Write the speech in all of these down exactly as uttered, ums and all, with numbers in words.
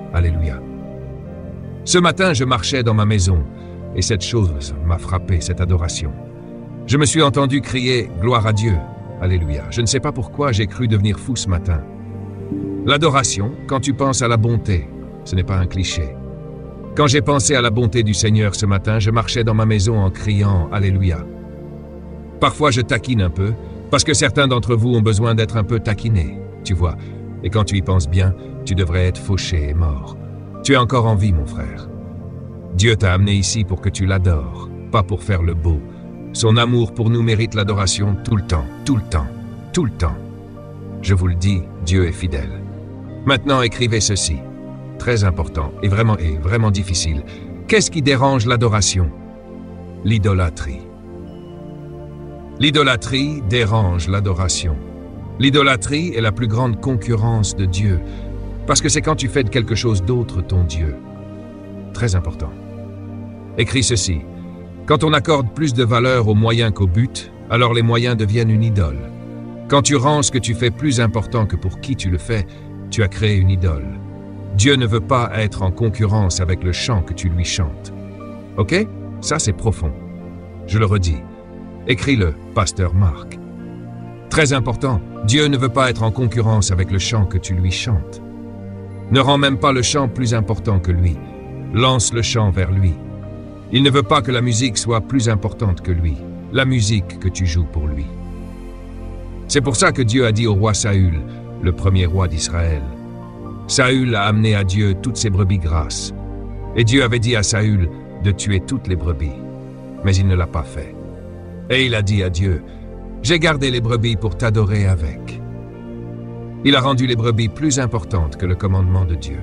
Alléluia. Ce matin, je marchais dans ma maison et cette chose m'a frappé, cette adoration. Je me suis entendu crier « Gloire à Dieu ». Alléluia. Je ne sais pas pourquoi j'ai cru devenir fou ce matin. L'adoration, quand tu penses à la bonté, ce n'est pas un cliché. Quand j'ai pensé à la bonté du Seigneur ce matin, je marchais dans ma maison en criant « Alléluia ». Parfois, je taquine un peu, parce que certains d'entre vous ont besoin d'être un peu taquinés, tu vois. Et quand tu y penses bien, tu devrais être fauché et mort. Tu es encore en vie, mon frère. Dieu t'a amené ici pour que tu l'adores, pas pour faire le beau. Son amour pour nous mérite l'adoration tout le temps, tout le temps, tout le temps. Je vous le dis, Dieu est fidèle. Maintenant, écrivez ceci. Très important et vraiment, et vraiment difficile. Qu'est-ce qui dérange l'adoration? L'idolâtrie. L'idolâtrie dérange l'adoration. L'idolâtrie est la plus grande concurrence de Dieu, parce que c'est quand tu fais de quelque chose d'autre ton Dieu. Très important. Écris ceci. Quand on accorde plus de valeur aux moyens qu'au but, alors les moyens deviennent une idole. Quand tu rends ce que tu fais plus important que pour qui tu le fais, tu as créé une idole. Dieu ne veut pas être en concurrence avec le chant que tu lui chantes. Ok? Ça, c'est profond. Je le redis. Écris-le, pasteur Marc. Très important, Dieu ne veut pas être en concurrence avec le chant que tu lui chantes. Ne rends même pas le chant plus important que lui. Lance le chant vers lui. Il ne veut pas que la musique soit plus importante que lui, la musique que tu joues pour lui. C'est pour ça que Dieu a dit au roi Saül, le premier roi d'Israël. Saül a amené à Dieu toutes ses brebis grasses. Et Dieu avait dit à Saül de tuer toutes les brebis. Mais il ne l'a pas fait. Et il a dit à Dieu, « J'ai gardé les brebis pour t'adorer avec. » Il a rendu les brebis plus importantes que le commandement de Dieu.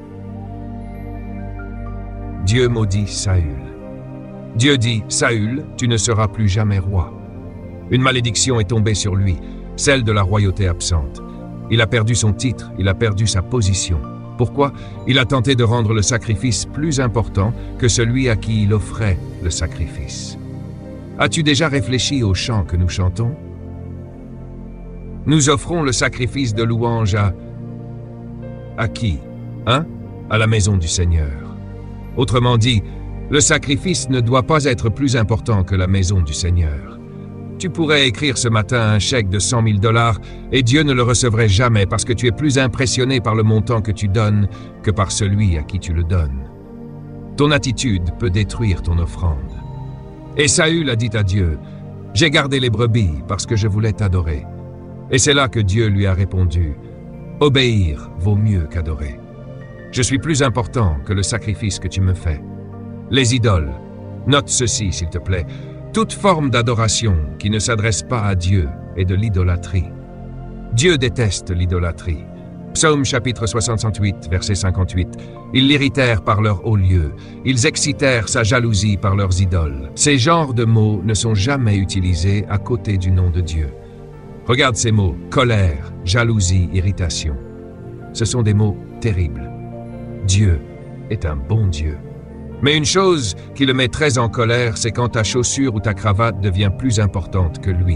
Dieu maudit Saül. Dieu dit, « Saül, tu ne seras plus jamais roi. » Une malédiction est tombée sur lui, celle de la royauté absente. Il a perdu son titre, il a perdu sa position. Pourquoi? Il a tenté de rendre le sacrifice plus important que celui à qui il offrait le sacrifice. As-tu déjà réfléchi au chant que nous chantons? Nous offrons le sacrifice de louange à... À qui? Hein? À la maison du Seigneur. Autrement dit, le sacrifice ne doit pas être plus important que la maison du Seigneur. Tu pourrais écrire ce matin un chèque de cent mille dollars et Dieu ne le recevrait jamais parce que tu es plus impressionné par le montant que tu donnes que par celui à qui tu le donnes. Ton attitude peut détruire ton offrande. Et Saül a dit à Dieu, « J'ai gardé les brebis parce que je voulais t'adorer. » Et c'est là que Dieu lui a répondu, « Obéir vaut mieux qu'adorer. Je suis plus important que le sacrifice que tu me fais. » Les idoles, note ceci s'il te plaît, toute forme d'adoration qui ne s'adresse pas à Dieu est de l'idolâtrie. Dieu déteste l'idolâtrie. Psaume chapitre soixante-huit, verset cinquante-huit. Ils l'irritèrent par leur haut lieu. Ils excitèrent sa jalousie par leurs idoles. Ces genres de mots ne sont jamais utilisés à côté du nom de Dieu. Regarde ces mots, colère, jalousie, irritation. Ce sont des mots terribles. Dieu est un bon Dieu. Mais une chose qui le met très en colère, c'est quand ta chaussure ou ta cravate devient plus importante que lui.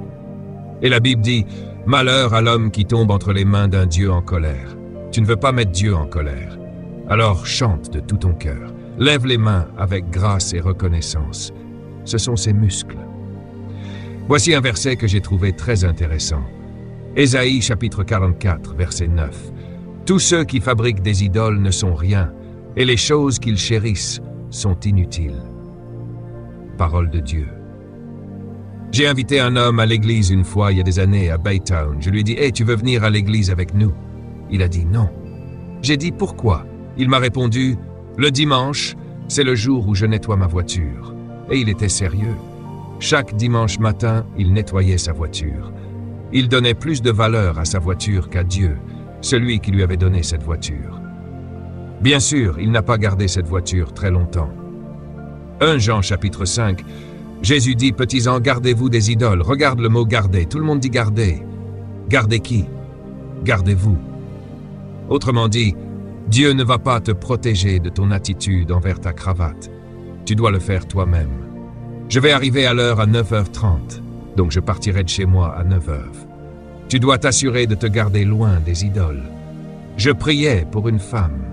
Et la Bible dit, « Malheur à l'homme qui tombe entre les mains d'un Dieu en colère. » Tu ne veux pas mettre Dieu en colère. Alors chante de tout ton cœur. Lève les mains avec grâce et reconnaissance. Ce sont ses muscles. Voici un verset que j'ai trouvé très intéressant. Ésaïe chapitre quarante-quatre, verset neuf. « Tous ceux qui fabriquent des idoles ne sont rien, et les choses qu'ils chérissent sont inutiles. » Parole de Dieu. J'ai invité un homme à l'église une fois, il y a des années, à Baytown. Je lui ai dit, « Hey, tu veux venir à l'église avec nous? » Il a dit non. J'ai dit, « Pourquoi? » Il m'a répondu, « Le dimanche, c'est le jour où je nettoie ma voiture. » Et il était sérieux. Chaque dimanche matin, il nettoyait sa voiture. Il donnait plus de valeur à sa voiture qu'à Dieu, celui qui lui avait donné cette voiture. Bien sûr, il n'a pas gardé cette voiture très longtemps. premier Jean chapitre cinq, Jésus dit, « Petits-enfants, gardez-vous des idoles. » Regarde le mot « garder ». Tout le monde dit « garder ». Gardez qui? Gardez-vous. Autrement dit, Dieu ne va pas te protéger de ton attitude envers ta cravate. Tu dois le faire toi-même. Je vais arriver à l'heure à neuf heures trente, donc je partirai de chez moi à neuf heures. Tu dois t'assurer de te garder loin des idoles. Je priais pour une femme.